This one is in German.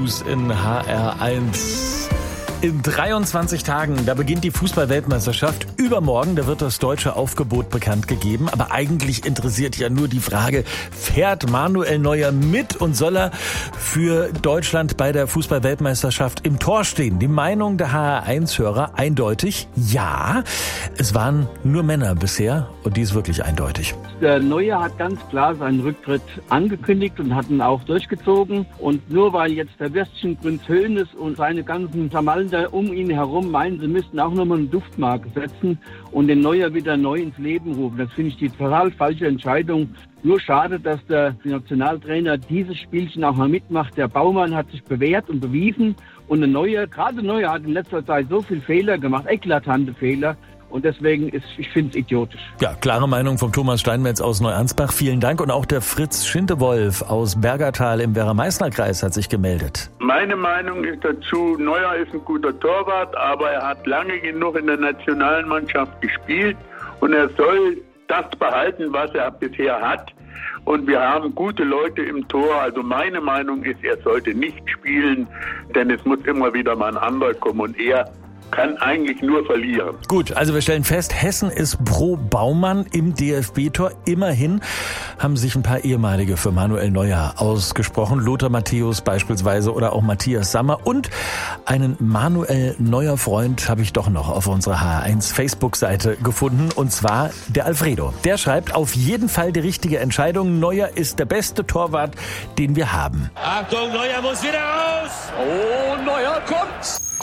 News in HR1. In 23 Tagen, da beginnt die Fußball-Weltmeisterschaft. Übermorgen, da wird das deutsche Aufgebot bekannt gegeben. Aber eigentlich interessiert ja nur die Frage, fährt Manuel Neuer mit und soll er für Deutschland bei der Fußball-Weltmeisterschaft im Tor stehen? Die Meinung der HR1-Hörer eindeutig, ja. Es waren nur Männer bisher und die ist wirklich eindeutig. Der Neuer hat ganz klar seinen Rücktritt angekündigt und hat ihn auch durchgezogen. Und nur weil jetzt der Würstchenprinz Hoeneß und seine ganzen Samallen da um ihn herum meinen, sie müssten auch nochmal eine Duftmarke setzen und den Neuer wieder neu ins Leben rufen. Das finde ich die total falsche Entscheidung. Nur schade, dass der Nationaltrainer dieses Spielchen auch mal mitmacht. Der Baumann hat sich bewährt und bewiesen. Und gerade Neuer hat in letzter Zeit so viele Fehler gemacht, eklatante Fehler. Und deswegen ich finde es idiotisch. Ja, klare Meinung vom Thomas Steinmetz aus Neuansbach. Vielen Dank. Und auch der Fritz Schintewolf aus Bergertal im Werra-Meißner-Kreis hat sich gemeldet. Meine Meinung ist dazu, Neuer ist ein guter Torwart, aber er hat lange genug in der Nationalmannschaft gespielt und er soll das behalten, was er bisher hat. Und wir haben gute Leute im Tor. Also meine Meinung ist, er sollte nicht spielen, denn es muss immer wieder mal ein anderer kommen und er kann eigentlich nur verlieren. Gut, also wir stellen fest, Hessen ist pro Baumann im DFB-Tor. Immerhin haben sich ein paar ehemalige für Manuel Neuer ausgesprochen. Lothar Matthäus beispielsweise oder auch Matthias Sammer. Und einen Manuel Neuer-Freund habe ich doch noch auf unserer HR1 Facebook-Seite gefunden. Und zwar der Alfredo. Der schreibt, auf jeden Fall die richtige Entscheidung. Neuer ist der beste Torwart, den wir haben. Achtung, Neuer muss wieder raus! Oh, Neuer kommt!